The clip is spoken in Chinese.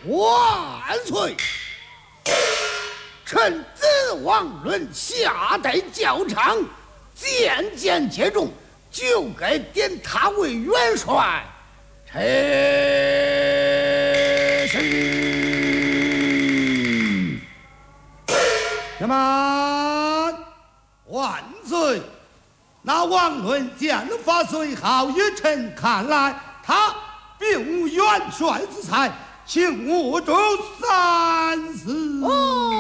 万岁！臣子王伦下代教场，渐渐接中，就该点他为元帅。臣是。 什么？万岁！那王伦剑法虽好，于臣看来他并无元帅之才，请勿中三思。